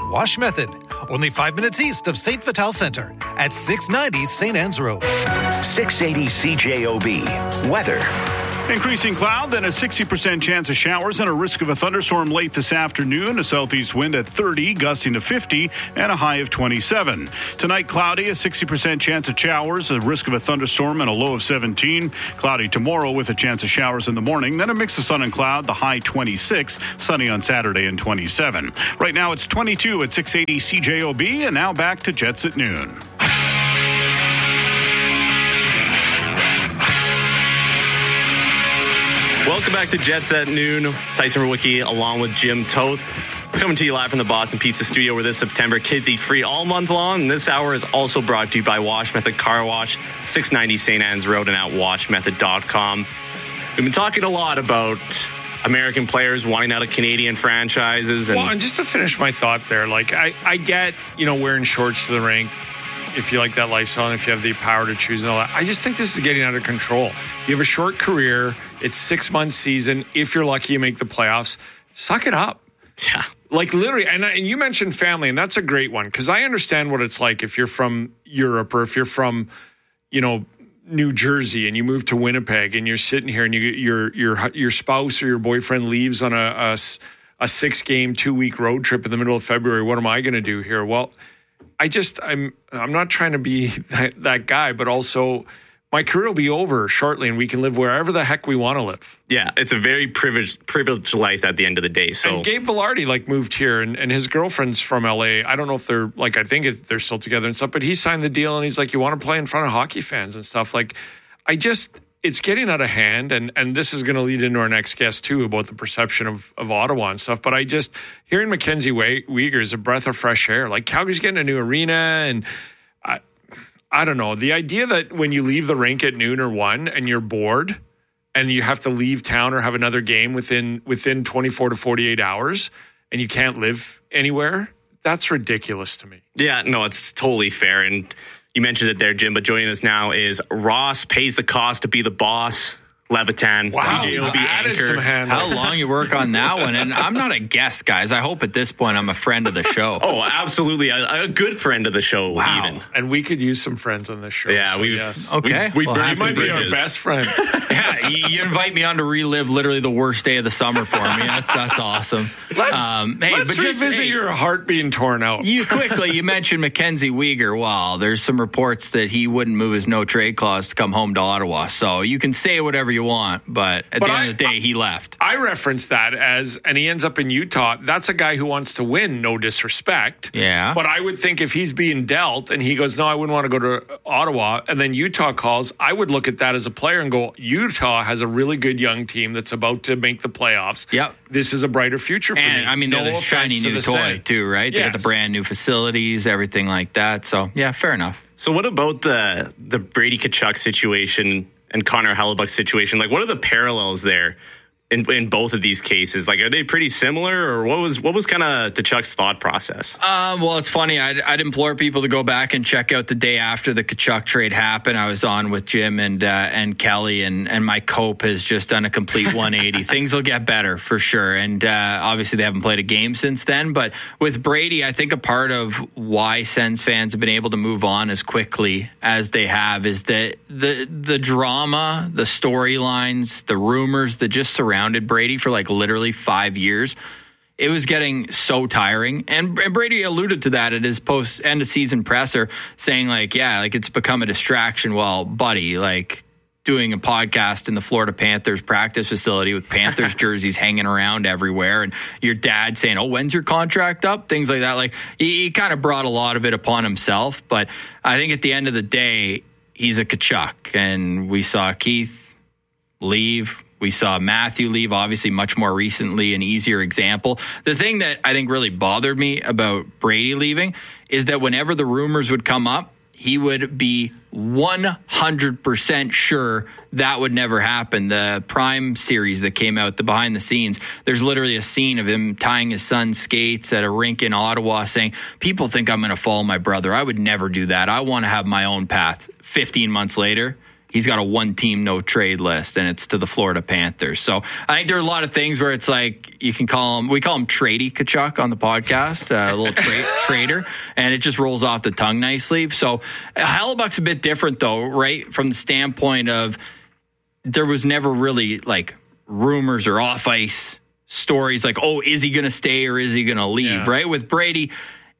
Wash Method. Only five minutes east of Saint Vital Center at six ninety Saint Anne's Road. six eighty C J O B. Weather. Increasing cloud, then a sixty percent chance of showers and a risk of a thunderstorm late this afternoon. A southeast wind at thirty, gusting to fifty, and a high of twenty-seven. Tonight, cloudy, a sixty percent chance of showers, a risk of a thunderstorm, and a low of seventeen. Cloudy tomorrow with a chance of showers in the morning, then a mix of sun and cloud, the high twenty-six, sunny on Saturday and twenty-seven. Right now, it's twenty-two at six eighty C J O B, and now back to Jets at Noon. Welcome back to Jets at Noon. Tyson Rewicki along with Jim Toth. We're coming to you live from the Boston Pizza Studio where this September kids eat free all month long. And this hour is also brought to you by Wash Method Car Wash, six ninety Saint Anne's Road and at wash method dot com. We've been talking a lot about American players wanting out of Canadian franchises. And well, and just to finish my thought there, like I, I get, you know, wearing shorts to the rink if you like that lifestyle and if you have the power to choose and all that. I just think this is getting out of control. You have a short career. It's six months season. If you're lucky, you make the playoffs. Suck it up. Yeah. Like literally, and, and you mentioned family, and that's a great one because I understand what it's like if you're from Europe or if you're from, you know, New Jersey and you move to Winnipeg and you're sitting here and you, your your your spouse or your boyfriend leaves on a, a, a six-game, two-week road trip in the middle of February. What am I going to do here? Well, I just, I'm I'm not trying to be that, that guy, but also my career will be over shortly and we can live wherever the heck we want to live. Yeah, it's a very privileged privileged life at the end of the day. So and Gabe Velarde like moved here and, and his girlfriend's from L A. I don't know if they're like, I think it, they're still together and stuff, but he signed the deal and he's like, you want to play in front of hockey fans and stuff. Like, I just, it's getting out of hand. And, and this is going to lead into our next guest too about the perception of, of Ottawa and stuff. But I just, hearing Mackenzie Weegar is a breath of fresh air. Like Calgary's getting a new arena and I, I don't know. The idea that when you leave the rink at noon or one and you're bored and you have to leave town or have another game within within twenty-four to forty-eight hours and you can't live anywhere, that's ridiculous to me. Yeah, no, it's totally fair. And you mentioned it there, Jim, but joining us now is Ross Pays the Cost to Be the Boss. Levitan, wow, C J O B anchor. How long you work on that one? And I'm not a guest, guys. I hope at this point I'm a friend of the show. Oh, absolutely. A, a good friend of the show, wow. even. And we could use some friends on this show. Yeah, so we yes. Okay. We, we well, burn some bridges. Might be our best friend. Yeah, you, you invite me on to relive literally the worst day of the summer for me. That's that's awesome. Let's, um, hey, let's but just, revisit hey, your heart being torn out. You quickly, you mentioned Mackenzie Weegar. Well, there's some reports that he wouldn't move his no trade clause to come home to Ottawa. So you can say whatever you want, but at but the end I, of the day, he left. I referenced that as, and he ends up in Utah. That's a guy who wants to win, no disrespect. Yeah. But I would think if he's being dealt and he goes, no, I wouldn't want to go to Ottawa, and then Utah calls, I would look at that as a player and go, Utah has a really good young team that's about to make the playoffs. Yep. This is a brighter future for and, me. I mean, no they're the shiny new the toy, Sens. too, right? Yes. They got the brand new facilities, everything like that. So, yeah, fair enough. So what about the the Brady Tkachuk situation and Connor Hellebuyck situation? Like, what are the parallels there in in both of these cases? Like, are they pretty similar, or what was what was kind of Tkachuk's thought process? Um, well, it's funny. I'd, I'd implore people to go back and check out the day after the Tkachuk trade happened. I was on with Jim and uh, and Kelly, and and my cope has just done a complete one eighty. Things will get better for sure, and uh, obviously they haven't played a game since then. But with Brady, I think a part of why Sens fans have been able to move on as quickly as they have is that the the drama, the storylines, the rumors that just surround Brady for like literally five years. It was getting so tiring. And, and Brady alluded to that at his post end of season presser, saying like, yeah, like it's become a distraction. Well, buddy, like doing a podcast in the Florida Panthers practice facility with Panthers jerseys hanging around everywhere, and your dad saying, oh, when's your contract up? Things like that. Like he, he kind of brought a lot of it upon himself. But I think at the end of the day, he's a Tkachuk, and we saw Keith leave. We saw Matthew leave, obviously much more recently, an easier example. The thing that I think really bothered me about Brady leaving is that whenever the rumors would come up, he would be one hundred percent sure that would never happen. The Prime series that came out, the behind the scenes, there's literally a scene of him tying his son's skates at a rink in Ottawa saying, people think I'm going to follow my brother. I would never do that. I want to have my own path. fifteen months later, he's got a one-team no-trade list, and it's to the Florida Panthers. So I think there are a lot of things where it's like you can call him, we call him Trady Tkachuk on the podcast, uh, a little tra- trader, and it just rolls off the tongue nicely. So Hellebuyck's a bit different, though, right, from the standpoint of there was never really like rumors or off-ice stories like, oh, is he going to stay or is he going to leave, yeah. right? With Brady,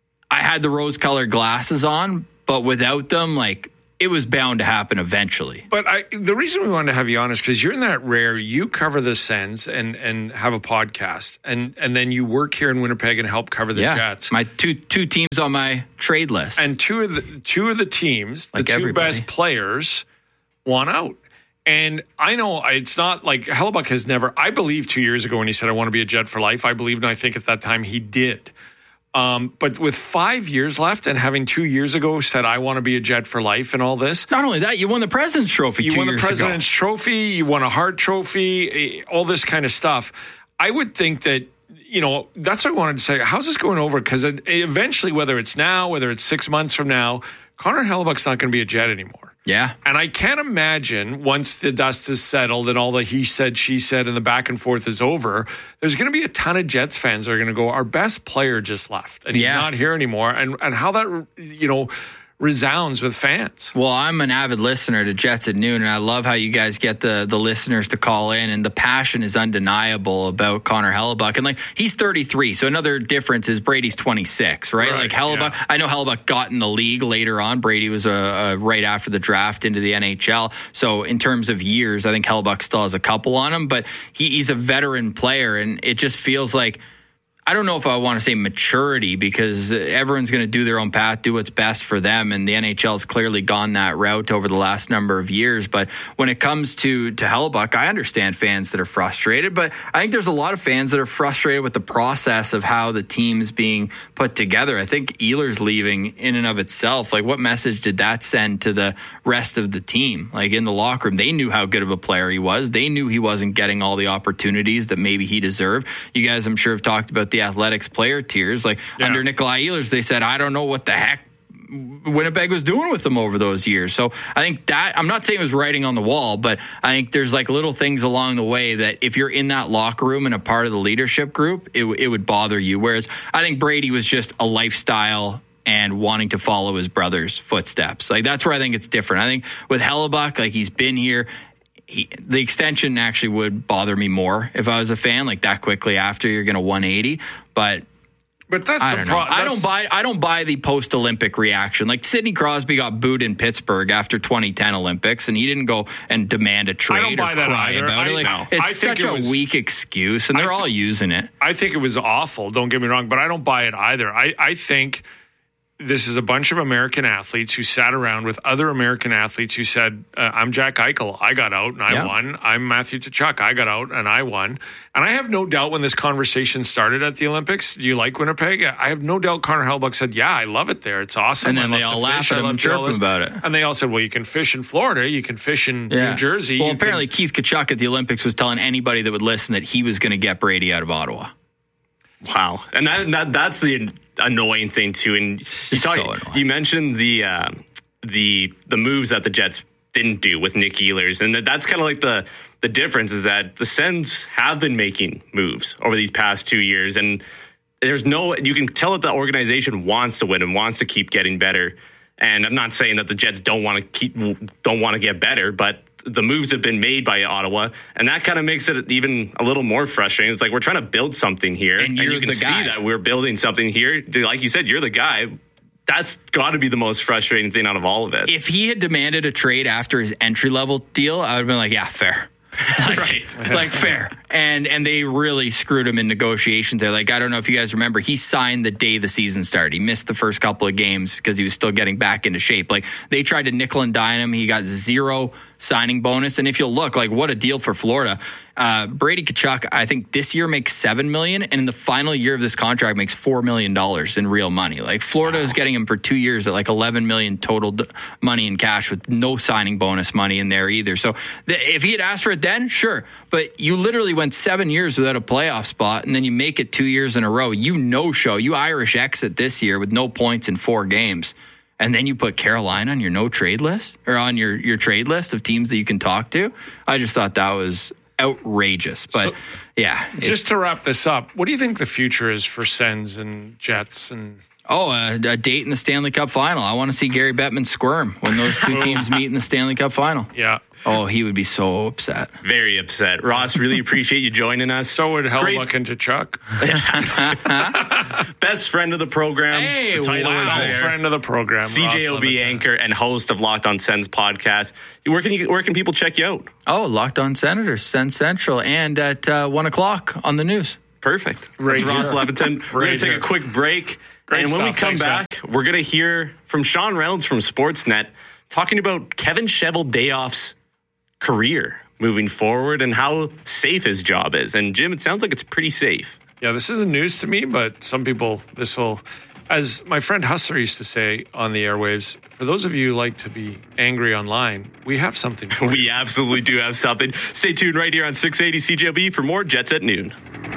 I had the rose-colored glasses on, but without them, like, it was bound to happen eventually. But I, the reason we wanted to have you on is because you're in that rare, you cover the Sens and and have a podcast, and and then you work here in Winnipeg and help cover the yeah, Jets. My two two teams on my trade list. And two of the two of the teams, like the two everybody. best players, want out. And I know it's not like Hellebuyck has never, I believe two years ago when he said, I want to be a Jet for life, I believed, and I think at that time he did. Um, but with five years left and having two years ago said, I want to be a Jet for life and all this. Not only that, you won the President's Trophy you two won years the President's ago. Trophy, you won a Hart Trophy, all this kind of stuff. I would think that, you know, that's what I wanted to say. How's this going over? Because eventually, whether it's now, whether it's six months from now, Connor Hellebuyck's not going to be a Jet anymore. Yeah. And I can't imagine once the dust is settled and all the he said, she said, and the back and forth is over, there's going to be a ton of Jets fans that are going to go, our best player just left and he's yeah. not here anymore. And and how that, you know, resounds with fans. Well, I'm an avid listener to Jets at Noon, and I love how you guys get the the listeners to call in, and the passion is undeniable about Connor Hellebuyck. And like, he's thirty-three, so another difference is Brady's twenty-six, right? right like Hellebuyck, yeah. I know Hellebuyck got in the league later on. Brady was a, a right after the draft into the N H L. So in terms of years, I think Hellebuyck still has a couple on him, but he, he's a veteran player, and it just feels like, I don't know if I want to say maturity, because everyone's going to do their own path, do what's best for them. And the N H L has clearly gone that route over the last number of years. But when it comes to, to Hellebuyck, I understand fans that are frustrated, but I think there's a lot of fans that are frustrated with the process of how the team's being put together. I think Ehlers leaving in and of itself, like, what message did that send to the rest of the team? Like, in the locker room, they knew how good of a player he was. They knew he wasn't getting all the opportunities that maybe he deserved. You guys, I'm sure, have talked about the Athletics player tiers. Like, yeah. under Nikolai Ehlers, they said, I don't know what the heck Winnipeg was doing with them over those years. So I think that, I'm not saying it was writing on the wall, but I think there's like little things along the way that if you're in that locker room and a part of the leadership group, it, it would bother you. Whereas I think Brady was just a lifestyle and wanting to follow his brother's footsteps. Like, that's where I think it's different. I think with Hellebuyck, like, he's been here. He, the extension actually would bother me more if I was a fan, like that quickly after you're going to one eighty. But but that's I the don't pro- know. I don't buy. I don't buy the post Olympic reaction. Like, Sidney Crosby got booed in Pittsburgh after twenty ten Olympics, and he didn't go and demand a trade I don't buy or that cry either. about I, it. Like, no. it's I such it a was, weak excuse, and they're th- all using it. I think it was awful. Don't get me wrong, but I don't buy it either. I, I think this is a bunch of American athletes who sat around with other American athletes who said, uh, I'm Jack Eichel, I got out and I yeah. won. I'm Matthew Tkachuk, I got out and I won. And I have no doubt when this conversation started at the Olympics, do you like Winnipeg? I have no doubt Connor Hellebuyck said, yeah, I love it there. It's awesome. And then I they love all to laugh fish. at him and chirp him about it. And they all said, well, you can fish in Florida, you can fish in yeah. New Jersey. Well, apparently can... Keith Tkachuk at the Olympics was telling anybody that would listen that he was going to get Brady out of Ottawa. Wow. And that, that that's the annoying thing too. And you talk, so you mentioned the uh, the the moves that the Jets didn't do with Nick Ehlers, and that's kind of like the the difference is that the Sens have been making moves over these past two years, and there's no you can tell that the organization wants to win and wants to keep getting better. And I'm not saying that the Jets don't want to keep don't want to get better, but the moves have been made by Ottawa, and that kind of makes it even a little more frustrating. It's like we're trying to build something here, and, and you can see that we're building something here. Like you said, you're the guy. That's got to be the most frustrating thing out of all of it. If he had demanded a trade after his entry-level deal, I would have been like, yeah, fair. Like, right. like fair. And and they really screwed him in negotiations there. Like, I don't know if you guys remember, he signed the day the season started. He missed the first couple of games because he was still getting back into shape. Like, they tried to nickel and dime him. He got zero signing bonus. And if you'll look, like, what a deal for Florida. Uh, Brady Tkachuk, I think this year makes seven million dollars, and in the final year of this contract makes four million dollars in real money. Like, Florida wow. is getting him for two years at like eleven million dollars total d- money in cash with no signing bonus money in there either. So th- if he had asked for it then, sure. But you literally went seven years without a playoff spot, and then you make it two years in a row. You no-show. You Irish exit this year with no points in four games. and then you put Carolina on your no trade list or on your, your trade list of teams that you can talk to. I just thought that was outrageous. But so, yeah. Just to wrap this up, what do you think the future is for Sens and Jets and... Oh, a, a date in the Stanley Cup final. I want to see Gary Bettman squirm when those two teams meet in the Stanley Cup final. Yeah. Oh, he would be so upset. Very upset. Ross, really appreciate you joining us. So would Hellmuck and Tkachuk. Best friend of the program. Hey, the title wow. is Best there. friend of the program. C J O B anchor and host of Locked On Sens podcast. Where can you? Where can people check you out? Oh, Locked On Senators, Sens Central, and at uh, one o'clock on the news. Perfect. Right That's Ross here. Leviton. We're Right going to take here. a quick break. Great and when stuff. we come Thanks, back, man. We're going to hear from Sean Reynolds from Sportsnet talking about Kevin Cheveldayoff's career moving forward and how safe his job is. And Jim, it sounds like it's pretty safe. Yeah, this isn't news to me, but some people, this will, as my friend Hustler used to say on the airwaves, for those of you who like to be angry online, we have something for We you. absolutely do have something. Stay tuned right here on six eighty C J O B for more Jets at Noon.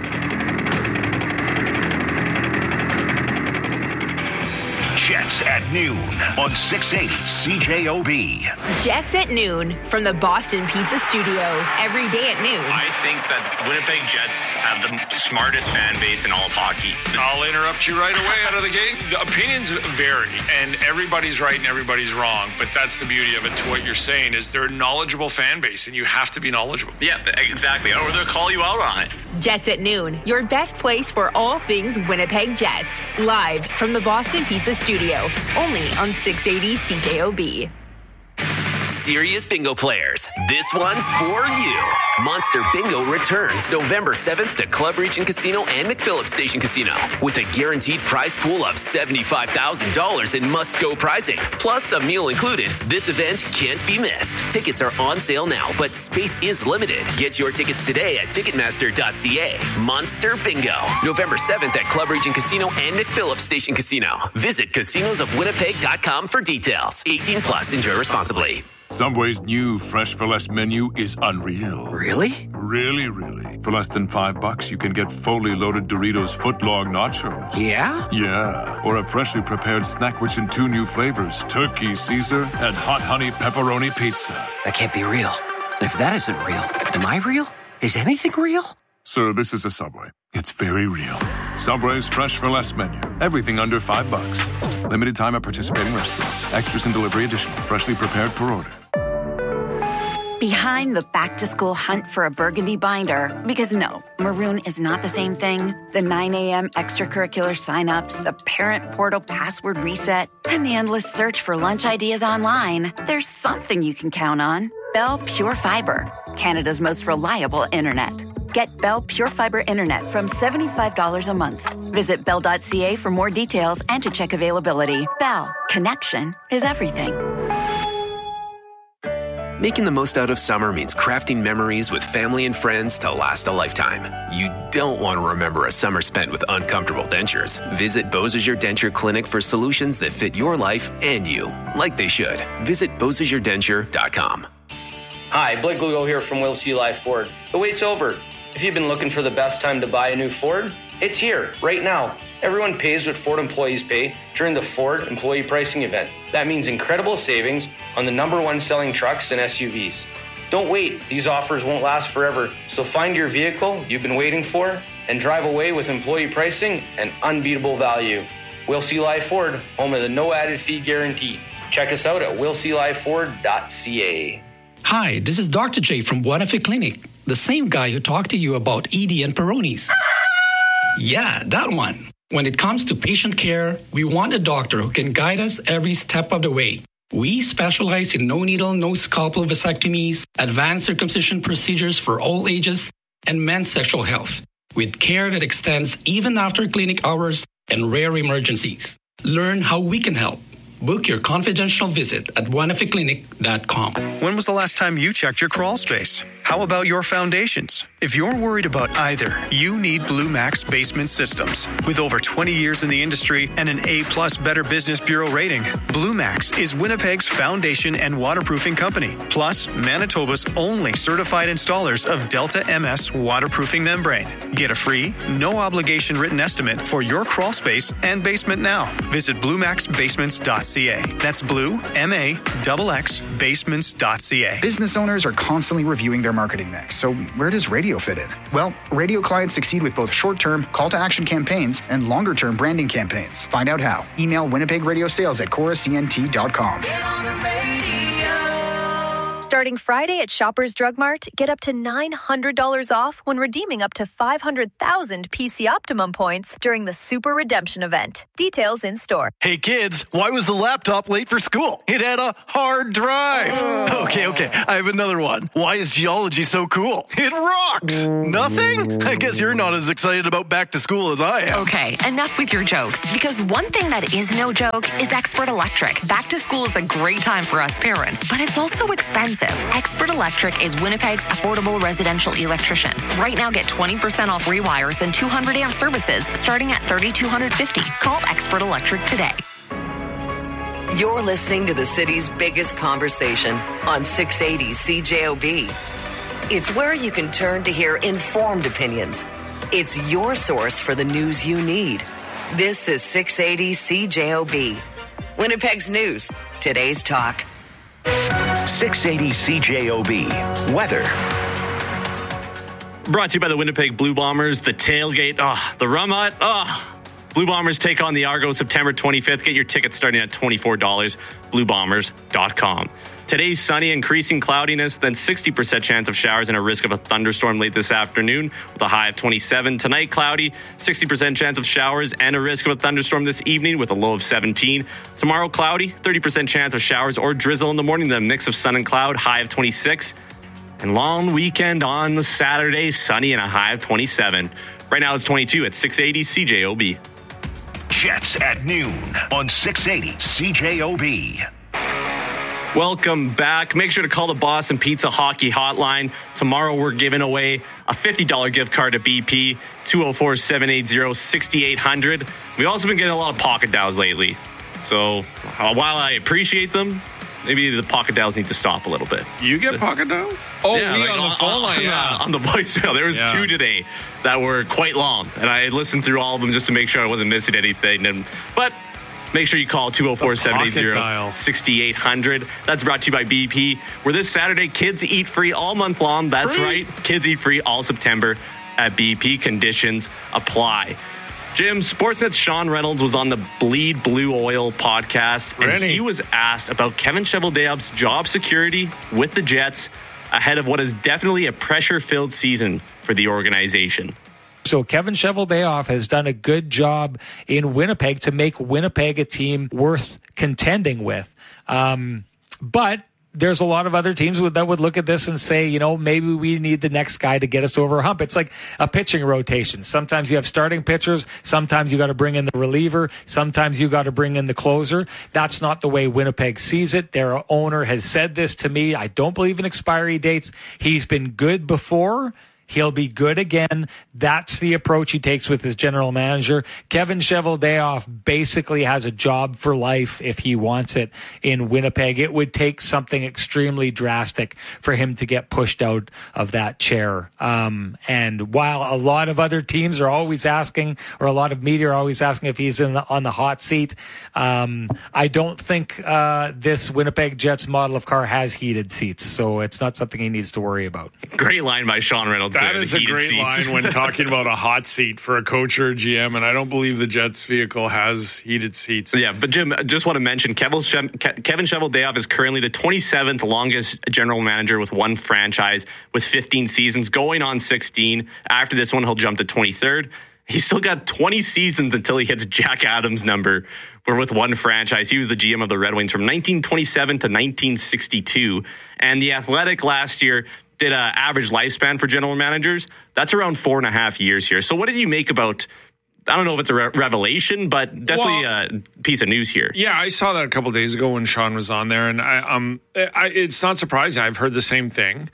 Jets at noon on six eighty C J O B. Jets at Noon from the Boston Pizza Studio. Every day at noon. I think that Winnipeg Jets have the smartest fan base in all of hockey. I'll interrupt you right away out of the gate. The opinions vary, and everybody's right and everybody's wrong, but that's the beauty of it to what you're saying is they're a knowledgeable fan base, and you have to be knowledgeable. Yeah, exactly. Or they'll call you out on it. Jets at Noon, your best place for all things Winnipeg Jets. Live from the Boston Pizza Studio, only on six eighty C J O B. Serious bingo players, this one's for you. Monster Bingo returns November seventh to Club Region Casino and McPhillips Station Casino with a guaranteed prize pool of seventy-five thousand dollars in must-go prizing, plus a meal included. This event can't be missed. Tickets are on sale now, but space is limited. Get your tickets today at ticketmaster dot c a. Monster Bingo, November seventh at Club Region Casino and McPhillips Station Casino. Visit casinos of winnipeg dot com for details. eighteen plus, enjoy responsibly. Subway's new Fresh for Less menu is unreal. Really? Really, really. For less than five bucks, you can get fully loaded Doritos footlong nachos. Yeah? Yeah. Or a freshly prepared snack rich in two new flavors, Turkey Caesar and Hot Honey Pepperoni Pizza. That can't be real. And if that isn't real, am I real? Is anything real? Sir, this is a Subway. It's very real. Subway's Fresh for Less menu. Everything under five bucks. Limited time at participating restaurants. Extras and delivery additional. Freshly prepared per order. Behind the back-to-school hunt for a burgundy binder, because no, maroon is not the same thing. The nine a.m. extracurricular signups, the parent portal password reset, and the endless search for lunch ideas online. There's something you can count on. Bell Pure Fiber, Canada's most reliable internet. Get Bell Pure Fiber internet from seventy-five dollars a month. Visit bell dot c a for more details and to check availability. Bell, connection is everything. Making the most out of summer means crafting memories with family and friends to last a lifetime. You don't want to remember a summer spent with uncomfortable dentures. Visit Beausejour Denture Clinic for solutions that fit your life and you, like they should. Visit beausejour denture dot com. Hi, Blake Lugo here from Will C. Life Ford. The wait's over. If you've been looking for the best time to buy a new Ford, it's here, right now. Everyone pays what Ford employees pay during the Ford Employee Pricing Event. That means incredible savings on the number one selling trucks and S U Vs. Don't wait. These offers won't last forever. So find your vehicle you've been waiting for and drive away with employee pricing and unbeatable value. Will C. Life Ford, home of the no added fee guarantee. Check us out at will c life ford dot c a. Hi, this is Doctor J from Buenafe Clinic, the same guy who talked to you about Edie and Peyronie's. Yeah, that one. When it comes to patient care, we want a doctor who can guide us every step of the way. We specialize in no needle, no scalpel vasectomies, advanced circumcision procedures for all ages, and men's sexual health, with care that extends even after clinic hours and rare emergencies. Learn how we can help. Book your confidential visit at buenafe clinic dot com. When was the last time you checked your crawl space? How about your foundations? If you're worried about either, you need Blue Max Basement Systems. With over twenty years in the industry and an A-plus Better Business Bureau rating, Blue Max is Winnipeg's foundation and waterproofing company, plus Manitoba's only certified installers of Delta M S waterproofing membrane. Get a free, no-obligation written estimate for your crawl space and basement now. Visit blue max basements dot c a. That's blue, M A X X, basements dot c a. Business owners are constantly reviewing their marketing mix, so where does radio fit in? Well, radio clients succeed with both short-term call-to-action campaigns and longer-term branding campaigns. Find out how. Email Winnipeg Radio Sales at cora c n t dot com. Starting Friday at Shoppers Drug Mart, get up to nine hundred dollars off when redeeming up to five hundred thousand P C Optimum points during the Super Redemption event. Details in store. Hey kids, why was the laptop late for school? It had a hard drive. Oh. Okay, okay, I have another one. Why is geology so cool? It rocks. Nothing? I guess you're not as excited about back to school as I am. Okay, enough with your jokes, because one thing that is no joke is Expert Electric. Back to school is a great time for us parents, but it's also expensive. Expert Electric is Winnipeg's affordable residential electrician. Right now, get twenty percent off rewires and two hundred amp services starting at three thousand two hundred fifty dollars. Call Expert Electric today. You're listening to the city's biggest conversation on six eighty C J O B. It's where you can turn to hear informed opinions. It's your source for the news you need. This is six eighty C J O B. Winnipeg's news, today's talk. six eighty C J O B. Weather. Brought to you by the Winnipeg Blue Bombers. The tailgate. Oh, the rum hut. Oh. Blue Bombers take on the Argos September twenty-fifth. Get your tickets starting at twenty-four dollars. blue bombers dot com. Today's sunny, increasing cloudiness, then sixty percent chance of showers and a risk of a thunderstorm late this afternoon with a high of twenty-seven. Tonight, cloudy, sixty percent chance of showers and a risk of a thunderstorm this evening with a low of seventeen. Tomorrow, cloudy, thirty percent chance of showers or drizzle in the morning, then a mix of sun and cloud, high of twenty-six. And long weekend on the Saturday, sunny and a high of twenty-seven. Right now, it's twenty-two at six eighty C J O B. Jets at noon on six eighty C J O B. Welcome back. Make sure to call the Boston Pizza Hockey Hotline. Tomorrow we're giving away a fifty dollars gift card to B P, two oh four, seven eight zero, six eight zero zero. We've also been getting a lot of pocket dials lately. So uh, while I appreciate them, maybe the pocket dials need to stop a little bit. You get the, pocket dials? Oh, yeah, me like on, on the phone line, on, yeah. On the voicemail. There was yeah. two today that were quite long, and I listened through all of them just to make sure I wasn't missing anything. And, but make sure you call two oh four, seven eight zero, six eight zero zero. That's brought to you by B P, where this Saturday, kids eat free all month long. That's free? right. Kids eat free all September at B P. Conditions apply. Jim, Sportsnet's Sean Reynolds was on the Bleed Blue Oil podcast, and really? he was asked about Kevin Cheveldayoff's job security with the Jets ahead of what is definitely a pressure-filled season for the organization. So Kevin Cheveldayoff has done a good job in Winnipeg to make Winnipeg a team worth contending with. Um, but there's a lot of other teams that would look at this and say, you know, maybe we need the next guy to get us over a hump. It's like a pitching rotation. Sometimes you have starting pitchers. Sometimes you got to bring in the reliever. Sometimes you got to bring in the closer. That's not the way Winnipeg sees it. Their owner has said this to me. I don't believe in expiry dates. He's been good before. He'll be good again. That's the approach he takes with his general manager. Kevin Cheveldayoff basically has a job for life if he wants it in Winnipeg. It would take something extremely drastic for him to get pushed out of that chair. Um, and while a lot of other teams are always asking, or a lot of media are always asking if he's in the, on the hot seat, um, I don't think uh, this Winnipeg Jets model of car has heated seats. So it's not something he needs to worry about. Great line by Sean Reynolds. That is a great seats. line when talking about a hot seat for a coach or a G M, and I don't believe the Jets vehicle has heated seats. Yeah, but Jim, I just want to mention Kevin Cheveldayoff is currently the twenty-seventh longest general manager with one franchise with fifteen seasons, going on sixteen. After this one, he'll jump to twenty-third. He's still got twenty seasons until he hits Jack Adams' number. We're with one franchise. He was the G M of the Red Wings from nineteen twenty-seven to nineteen sixty-two. And the Athletic last year did an average lifespan for general managers. That's around four and a half years here. So what did you make about, I don't know if it's a re- revelation, but definitely well, a piece of news here. Yeah, I saw that a couple of days ago when Sean was on there, and I, um, I, it's not surprising. I've heard the same thing.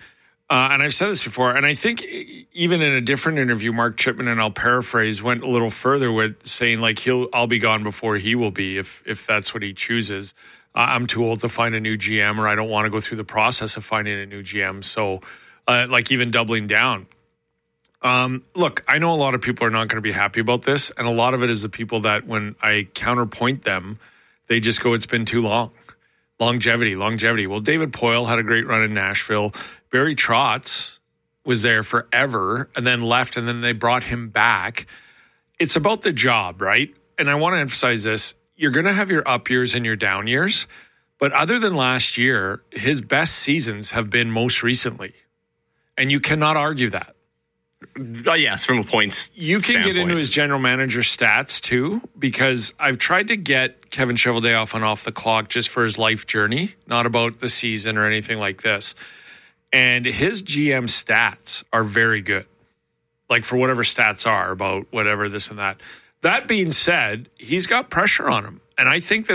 Uh, and I've said this before, and I think even in a different interview, Mark Chipman, and I'll paraphrase, went a little further with saying, like, he'll I'll be gone before he will be if if that's what he chooses. Uh, I'm too old to find a new G M, or I don't want to go through the process of finding a new G M. So, uh, like, even doubling down. Um, look, I know a lot of people are not going to be happy about this, and a lot of it is the people that when I counterpoint them, they just go, it's been too long. Longevity, longevity. Well, David Poile had a great run in Nashville. Barry Trotz was there forever and then left, and then they brought him back. It's about the job, right? And I want to emphasize this. You're going to have your up years and your down years, but other than last year, his best seasons have been most recently. And you cannot argue that. Oh, yes, from a points You can standpoint. get into his general manager stats, too, because I've tried to get Kevin Cheveldayoff on Off the Clock just for his life journey, not about the season or anything like this. And his G M stats are very good, like for whatever stats are about whatever this and that. That being said, he's got pressure on him. And I think that